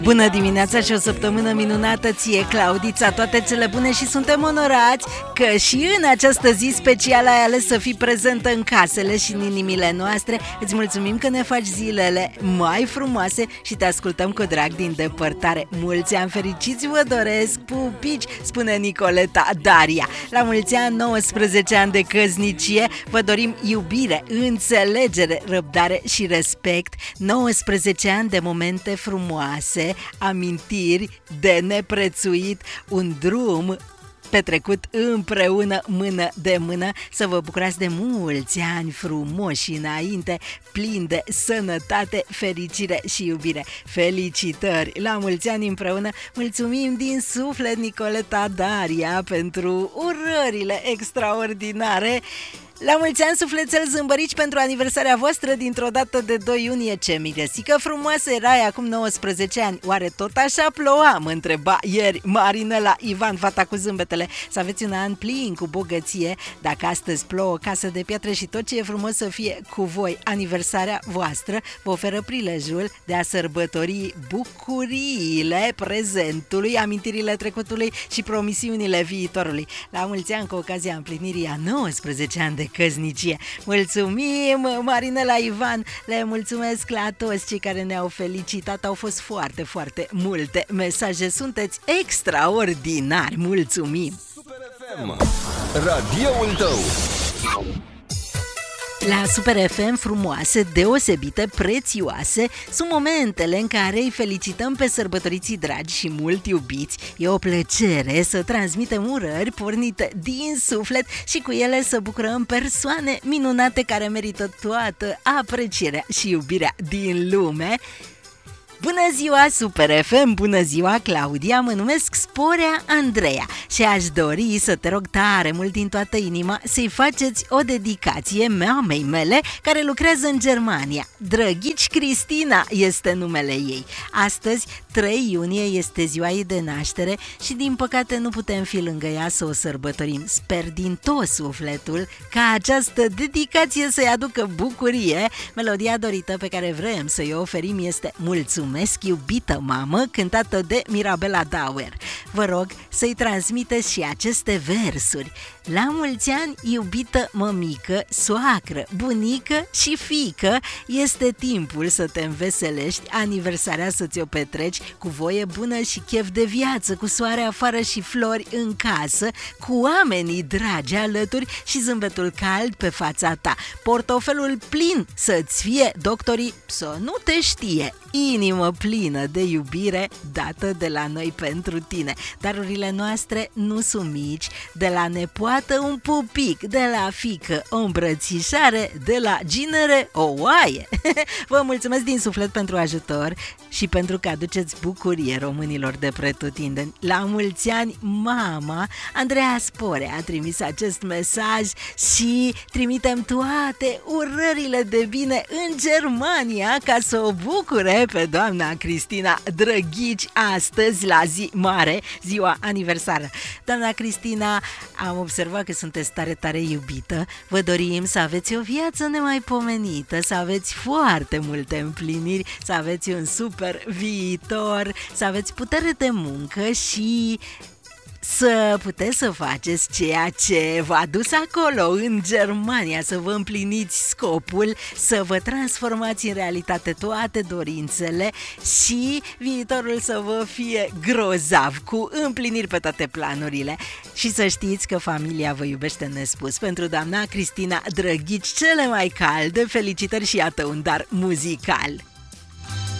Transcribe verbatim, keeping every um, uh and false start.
Bună dimineața și o săptămână minunată ție, Claudița, toate cele bune și suntem onorați că și în această zi specială ai ales să fii prezentă în casele și în inimile noastre. Îți mulțumim că ne faci zilele mai frumoase și te ascultăm cu drag din depărtare. Mulți ani fericiți vă doresc, pupici, spune Nicoleta Daria. La mulți ani, nouăsprezece ani de căsnicie, vă dorim iubire, înțelegere, răbdare și respect. nouăsprezece ani de momente frumoase, amintiri de neprețuit, un drum petrecut împreună, mână de mână, să vă bucurați de mulți ani frumoși înainte, plini de sănătate, fericire și iubire. Felicitări! La mulți ani împreună! Mulțumim din suflet, Nicoleta Daria, pentru urările extraordinare. La mulți ani, sufletel zâmbărici, pentru aniversarea voastră dintr-o dată de doi iunie. Ce miresică frumoasă erai acum nouăsprezece ani. Oare tot așa ploua? Mă întreba ieri Marinela Ivan, fata cu zâmbetele. Să aveți un an plin cu bogăție. Dacă astăzi plouă, casă de piatră și tot ce e frumos să fie cu voi. Aniversarea voastră vă oferă prilejul de a sărbători bucuriile prezentului, amintirile trecutului și promisiunile viitorului. La mulți ani cu ocazia împlinirii a nouăsprezece ani de căsnicie. Mulțumim, Marinela Ivan, le mulțumesc la toți cei care ne-au felicitat. Au fost foarte, foarte multe mesaje. Sunteți extraordinari. Mulțumim! Super F M, radioul tău. La Super F M, frumoase, deosebite, prețioase, sunt momentele în care îi felicităm pe sărbătoriții dragi și mult iubiți. E o plăcere să transmitem urări pornite din suflet și cu ele să bucurăm persoane minunate care merită toată aprecierea și iubirea din lume. Bună ziua, Super F M, bună ziua, Claudia, mă numesc Sporea Andreea și aș dori să te rog tare mult din toată inima să-i faceți o dedicație mamei mele care lucrează în Germania. Drăghici Cristina este numele ei. Astăzi, trei iunie, este ziua ei de naștere și din păcate nu putem fi lângă ea să o sărbătorim. Sper din tot sufletul ca această dedicație să-i aducă bucurie. Melodia dorită pe care vrem să-i oferim este Mulțumesc, iubită mamă, cântată de Mirabela Dauer. Vă rog să-i transmiteți și aceste versuri. La mulți ani, iubită mămică, soacră, bunică și fiică, este timpul să te înveselești, aniversarea să ți-o petreci cu voie bună și chef de viață, cu soare afară și flori în casă, cu oamenii dragi alături și zâmbetul cald pe fața ta. Portofelul plin să-ți fie, doctorii să nu te știe. Inimă plină de iubire dată de la noi pentru tine. Darurile noastre nu sunt mici, de la nepoată un pupic, de la fiică o îmbrățișare, de la ginere o oaie. Vă mulțumesc din suflet pentru ajutor și pentru că aduceți bucurie românilor de pretutindeni. La mulți ani, mama Andreea Sporea a trimis acest mesaj și trimitem toate urările de bine în Germania ca să o bucure pe doamna Cristina Drăghici astăzi la zi mare, ziua aniversară. Doamna Cristina, am observat că sunteți tare, tare iubită. Vă dorim să aveți o viață nemaipomenită, să aveți foarte multe împliniri, să aveți un super viitor, să aveți putere de muncă și să puteți să faceți ceea ce v-a dus acolo, în Germania, să vă împliniți scopul, să vă transformați în realitate toate dorințele și viitorul să vă fie grozav, cu împliniri pe toate planurile. Și să știți că familia vă iubește nespus. Pentru doamna Cristina Drăghici, cele mai calde felicitări și iată un dar muzical.